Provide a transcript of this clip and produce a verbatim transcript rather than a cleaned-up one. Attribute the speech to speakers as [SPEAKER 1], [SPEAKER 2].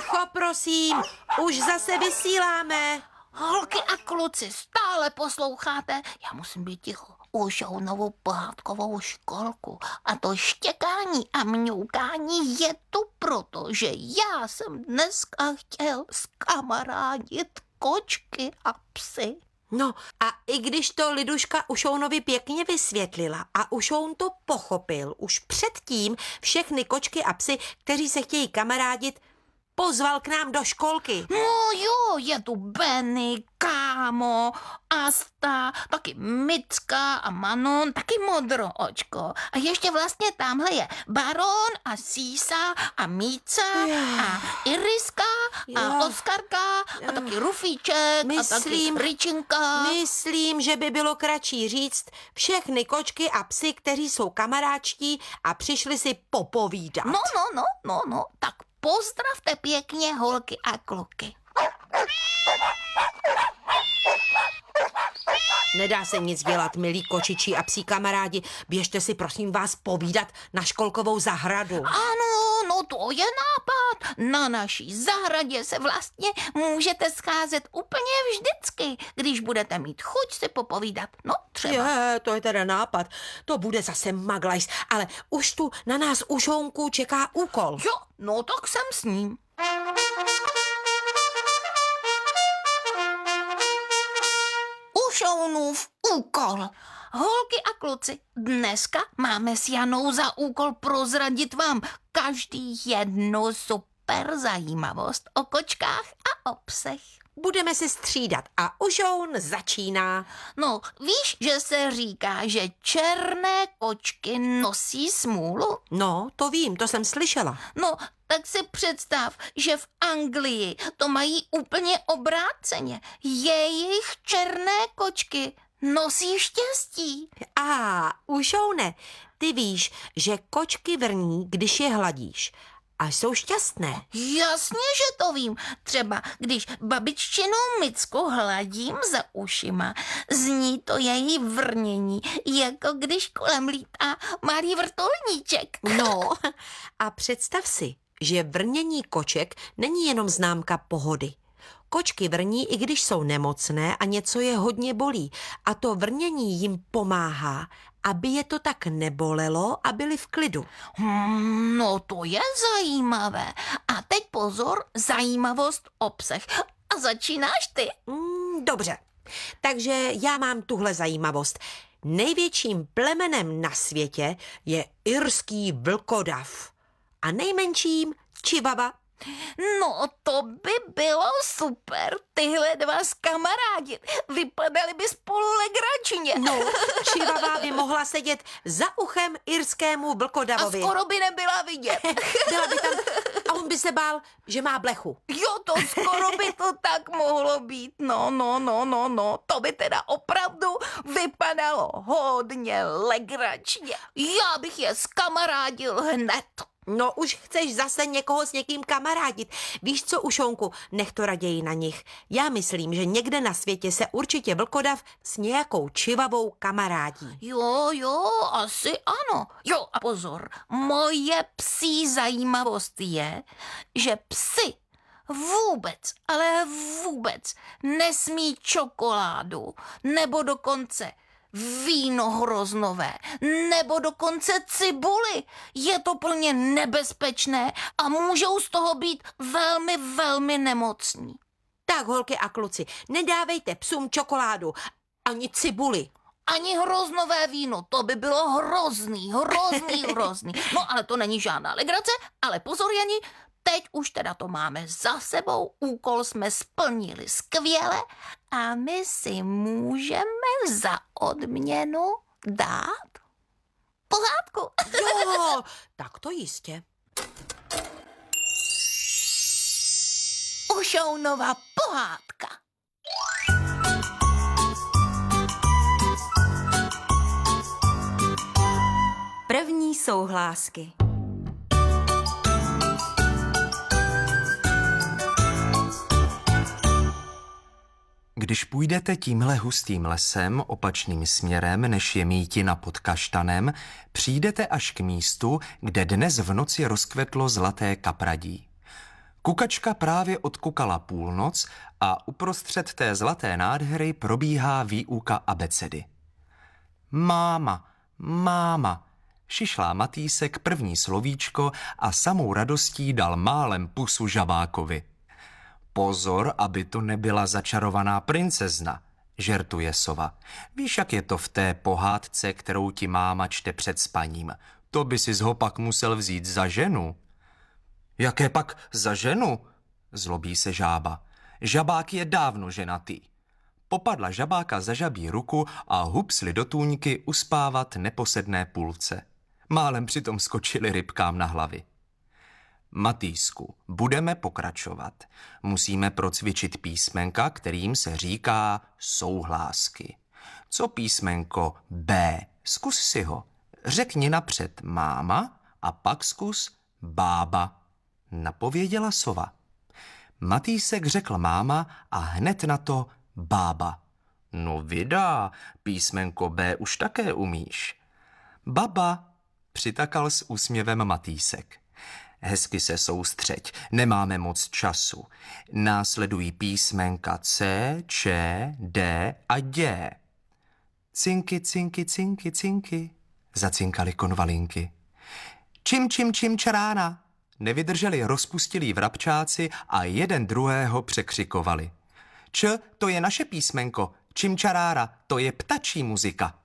[SPEAKER 1] Ticho, prosím, už zase vysíláme.
[SPEAKER 2] Holky a kluci, stále posloucháte? Já musím být ticho. Ušounovou pohádkovou školku. A to štěkání a mňoukání je tu proto, že já jsem dneska chtěl zkamarádit kočky a psy.
[SPEAKER 1] No a i když to Liduška Ušounovi pěkně vysvětlila a Ušoun to pochopil, už předtím všechny kočky a psy, kteří se chtějí kamarádit, pozval k nám do školky.
[SPEAKER 2] No jo, je tu Benny, Kámo, Asta, taky Micka a Manon, taky Modroočko. A ještě vlastně tamhle je Baron a Sísa a Míca a Iriska a Oskarka a taky Rufíček
[SPEAKER 1] myslím,
[SPEAKER 2] a taky Ryčinka.
[SPEAKER 1] Myslím, že by bylo kratší říct všechny kočky a psy, kteří jsou kamaráčtí a přišli si popovídat.
[SPEAKER 2] No, no, no, no, no, tak pozdravte pěkně holky a kluky.
[SPEAKER 1] Nedá se nic dělat, milí kočičí a psí kamarádi. Běžte si, prosím vás, povídat na školkovou zahradu.
[SPEAKER 2] Ano, no to je nápad. Na naší zahradě se vlastně můžete scházet úplně vždycky, když budete mít chuť si popovídat. No třeba.
[SPEAKER 1] Je, to je teda nápad. To bude zase maglajs, ale už tu na nás Ušounku čeká úkol.
[SPEAKER 2] Jo, no tak jsem s ním. Ušounův úkol. Holky a kluci, dneska máme s Janou za úkol prozradit vám každý jednu super zajímavost o kočkách a o psech.
[SPEAKER 1] Budeme se střídat a Ušoun začíná.
[SPEAKER 2] No, víš, že se říká, že černé kočky nosí smůlu?
[SPEAKER 1] No, to vím, to jsem slyšela.
[SPEAKER 2] No, tak si představ, že v Anglii to mají úplně obráceně. Jejich černé kočky nosí štěstí.
[SPEAKER 1] A Ušoune, ty víš, že kočky vrní, když je hladíš. A jsou šťastné.
[SPEAKER 2] Jasně, že to vím. Třeba když babiččinu Micku hladím za ušima, zní to její vrnění, jako když kolem lítá malý vrtulníček.
[SPEAKER 1] No, a představ si, že vrnění koček není jenom známka pohody. Kočky vrní, i když jsou nemocné a něco je hodně bolí. A to vrnění jim pomáhá, aby je to tak nebolelo a byli v klidu.
[SPEAKER 2] Hmm, no to je zajímavé. A teď pozor, zajímavost o psech. A začínáš ty?
[SPEAKER 1] Hmm, dobře, takže já mám tuhle zajímavost. Největším plemenem na světě je irský vlkodav a nejmenším čivava.
[SPEAKER 2] No, to by bylo super, tyhle dva zkamarádit. Vypadaly by spolu legračně.
[SPEAKER 1] No, čivava by mohla sedět za uchem irskému vlkodavovi.
[SPEAKER 2] A skoro by nebyla vidět.
[SPEAKER 1] Byla by tam a on by se bál, že má blechu.
[SPEAKER 2] Jo, to skoro by to tak mohlo být. No, no, no, no, no. To by teda opravdu vypadalo hodně legračně. Já bych je zkamarádil hned.
[SPEAKER 1] No už chceš zase někoho s někým kamarádit. Víš co, Ušounku, nech to raději na nich. Já myslím, že někde na světě se určitě vlkodav s nějakou čivavou kamarádí.
[SPEAKER 2] Jo, jo, asi ano. Jo a pozor, moje psí zajímavost je, že psi vůbec, ale vůbec nesmí čokoládu nebo dokonce víno hroznové, nebo dokonce cibuli. Je to plně nebezpečné a můžou z toho být velmi, velmi nemocní.
[SPEAKER 1] Tak, holky a kluci, nedávejte psům čokoládu, ani cibuli.
[SPEAKER 2] Ani hroznové víno, to by bylo hrozný, hrozný, hrozný. No ale to není žádná legrace, ale pozor, Jani, teď už teda to máme za sebou, úkol jsme splnili skvěle a my si můžeme za odměnu dát pohádku.
[SPEAKER 1] Jo, tak to jistě.
[SPEAKER 2] Ušounova pohádka.
[SPEAKER 3] První souhlásky.
[SPEAKER 4] Když půjdete tímhle hustým lesem opačným směrem, než je mítina pod kaštanem, přijdete až k místu, kde dnes v noci rozkvetlo zlaté kapradí. Kukačka právě odkukala půlnoc a uprostřed té zlaté nádhery probíhá výuka abecedy. Máma, máma, šišlá Matýsek první slovíčko a samou radostí dal málem pusu žabákovi. Pozor, aby to nebyla začarovaná princezna, žertuje sova. Víš, jak je to v té pohádce, kterou ti máma čte před spaním. To by si ho pak musel vzít za ženu. Jaké pak za ženu? Zlobí se žába. Žabák je dávno ženatý. Popadla žabáka za žabí ruku a hupsli do tůňky uspávat neposedné půlce. Málem přitom skočili rybkám na hlavy. Matýsku, budeme pokračovat. Musíme procvičit písmenka, kterým se říká souhlásky. Co písmenko B? Zkus si ho. Řekni napřed máma a pak zkus bába. Napověděla sova. Matýsek řekl máma a hned na to bába. No vydá, písmenko B už také umíš. Baba, přitakal s úsměvem Matýsek. Hezky se soustřeď, nemáme moc času. Následují písmenka C, Č, D a D. Cinky, cinky, cinky, cinky, zacinkali konvalinky. Čim, čim, čim, čarána. Nevydrželi rozpustilí vrabčáci a jeden druhého překřikovali. Č, to je naše písmenko, čimčarára, to je ptačí muzika.